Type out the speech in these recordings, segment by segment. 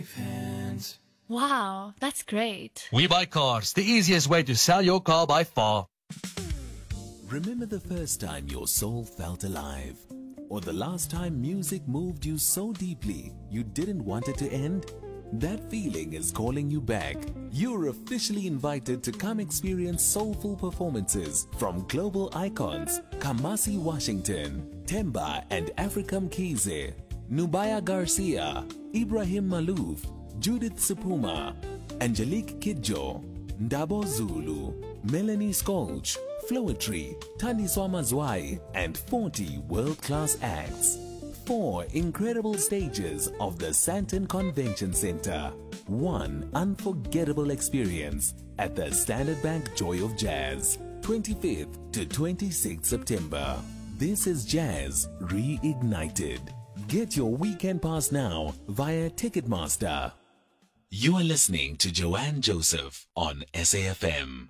Hands. Wow, that's great. We Buy Cars, the easiest way to sell your car by far. Remember the first time your soul felt alive? Or the last time music moved you so deeply you didn't want it to end? That feeling is calling you back. You're officially invited to come experience soulful performances from global icons Kamasi Washington, Temba and Africam Kize, Nubaya Garcia, Ibrahim Malouf, Judith Supuma, Angelique Kidjo, Ndabo Zulu, Melanie Skolch, Floetry, Tandiswa Mazwai, and 40 world-class acts. 4 incredible stages of the Sandton Convention Center. 1 unforgettable experience at the Standard Bank Joy of Jazz. 25th to 26th September. This is Jazz Reignited. Get your weekend pass now via Ticketmaster. You are listening to Joanne Joseph on SAFM.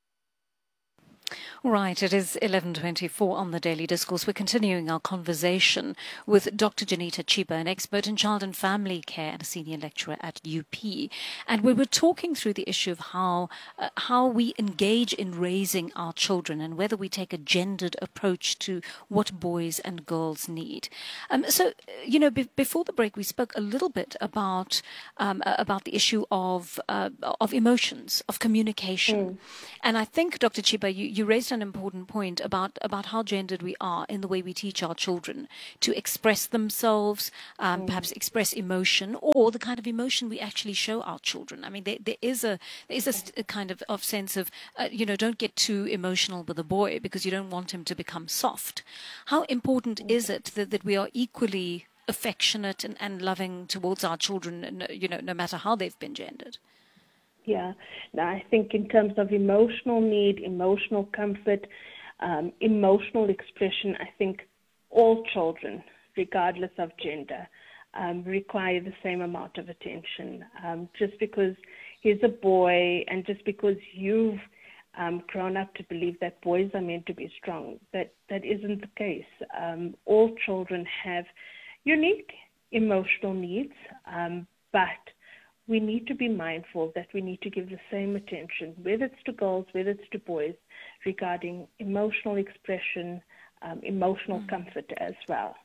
Right, it is 11:24 on the Daily Discourse. We're continuing our conversation with Dr. Janita Chiba, an expert in child and family care and a senior lecturer at UP. And we were talking through the issue of how we engage in raising our children and whether we take a gendered approach to what boys and girls need. Before the break, we spoke a little bit about the issue of emotions, of communication. And I think, Dr. Chiba, you raised an important point about how gendered we are in the way we teach our children to express themselves, perhaps express emotion, or the kind of emotion we actually show our children. I mean, there is a kind of sense of, don't get too emotional with a boy because you don't want him to become soft. How important is it that we are equally affectionate and loving towards our children, no matter how they've been gendered? Yeah, now I think in terms of emotional need, emotional comfort, emotional expression, I think all children, regardless of gender, require the same amount of attention. Just because he's a boy and just because you've grown up to believe that boys are meant to be strong, that isn't the case. All children have unique emotional needs, but we need to be mindful that we need to give the same attention, whether it's to girls, whether it's to boys, regarding emotional expression, emotional comfort as well.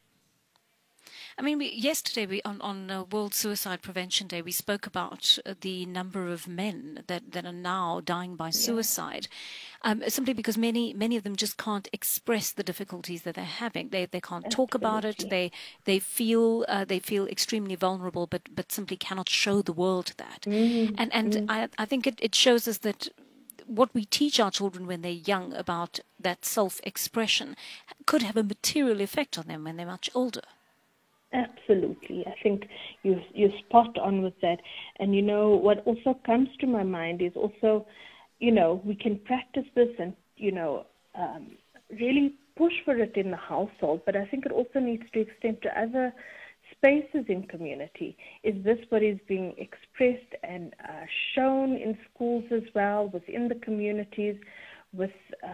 I mean, yesterday on World Suicide Prevention Day, we spoke about the number of men that are now dying by suicide, simply because many of them just can't express the difficulties that they're having. They can't talk about it. They feel extremely vulnerable, but simply cannot show the world that. I think it shows us that what we teach our children when they're young about that self-expression could have a material effect on them when they're much older. Absolutely. I think you're spot on with that. And, what also comes to my mind is also, we can practice this and, really push for it in the household, but I think it also needs to extend to other spaces in community. Is this what is being expressed and shown in schools as well, within the communities, with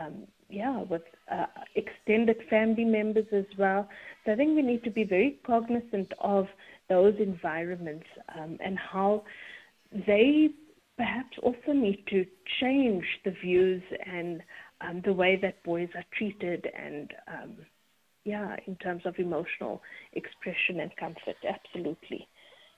extended family members as well? So I think we need to be very cognizant of those environments and how they perhaps also need to change the views and the way that boys are treated and, in terms of emotional expression and comfort, absolutely.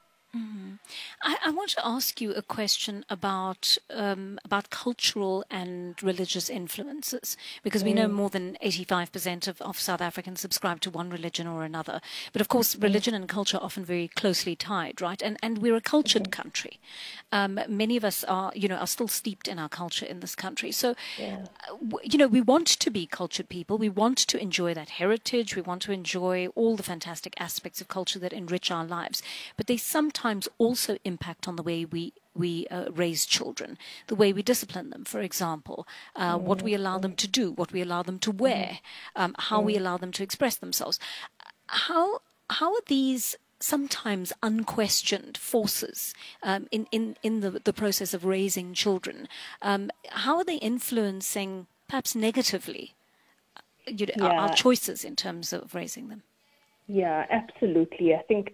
I want to ask you a question about cultural and religious influences, because we know more than 85% of South Africans subscribe to one religion or another. But of course, religion and culture are often very closely tied, right? And we're a cultured country. Many of us are still steeped in our culture in this country. So, we want to be cultured people. We want to enjoy that heritage. We want to enjoy all the fantastic aspects of culture that enrich our lives. But they sometimes also impact on the way we raise children, the way we discipline them, for example, what we allow them to do, what we allow them to wear, how we allow them to express themselves. How are these sometimes unquestioned forces in the process of raising children, how are they influencing, perhaps negatively, our choices in terms of raising them? Yeah, absolutely. I think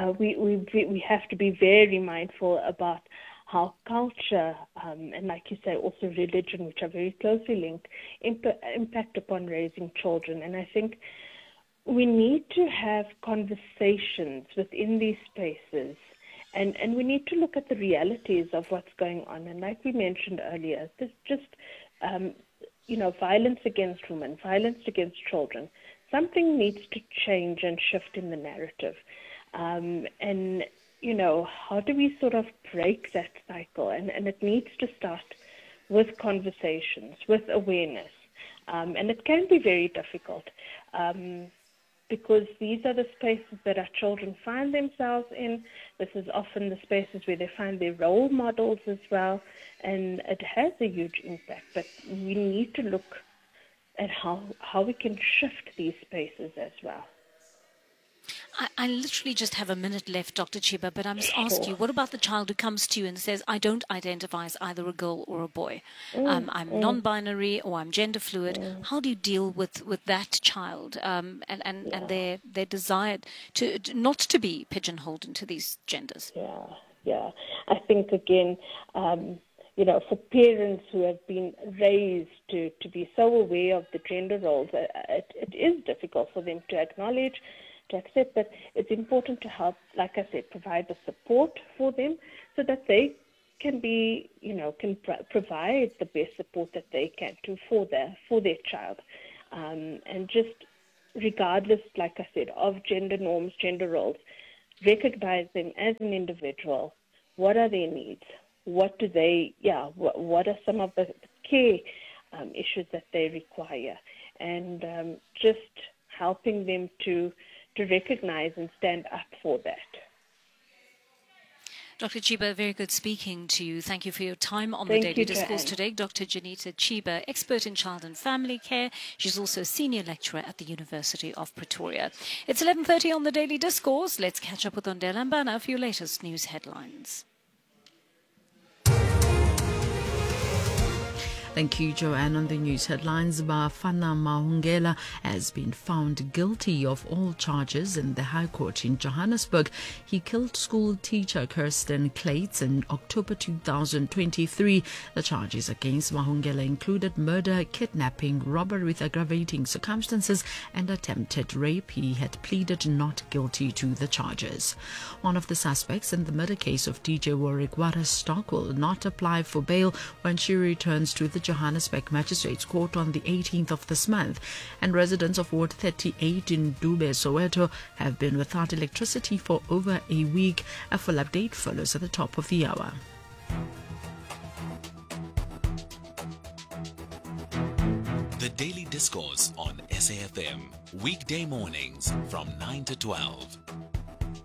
we have to be very mindful about how culture and, like you say, also religion, which are very closely linked, impact upon raising children. And I think we need to have conversations within these spaces, and we need to look at the realities of what's going on. And like we mentioned earlier, there's just violence against women, violence against children. Something needs to change and shift in the narrative. And how do we sort of break that cycle? And it needs to start with conversations, with awareness. And it can be very difficult because these are the spaces that our children find themselves in. This is often the spaces where they find their role models as well. And it has a huge impact. But we need to look at how we can shift these spaces as well. I literally just have a minute left, Dr. Chiba, but I must ask you, what about the child who comes to you and says, I don't identify as either a girl or a boy? I'm non-binary or I'm gender fluid. How do you deal with that child and their desire to not to be pigeonholed into these genders? Yeah. I think, again, for parents who have been raised to be so aware of the gender roles, it is difficult for them to acknowledge, to accept that. It's important to help, like I said, provide the support for them so that they can be, can provide the best support that they can for their child. And just regardless, like I said, of gender norms, gender roles, recognize them as an individual. What are their needs? What do they, what are some of the care issues that they require? And just helping them to recognize and stand up for that. Dr. Chiba, very good speaking to you. Thank you for your time on the Daily Discourse today. Dr. Janita Chiba, expert in child and family care. She's also a senior lecturer at the University of Pretoria. It's 11:30 on the Daily Discourse. Let's catch up with Ondela Mbana for your latest news headlines. Thank you, Joanne. On the news headlines, Bafana Mahungela has been found guilty of all charges in the High Court in Johannesburg. He killed school teacher Kirsten Clates in October 2023. The charges against Mahungela included murder, kidnapping, robbery with aggravating circumstances, and attempted rape. He had pleaded not guilty to the charges. One of the suspects in the murder case of DJ Warwick Waterstock will not apply for bail when she returns to the Johannesburg Magistrates Court on the 18th of this month, and residents of Ward 38 in Dube, Soweto have been without electricity for over a week. A full update follows at the top of the hour. The Daily Discourse on SAFM, weekday mornings from 9 to 12.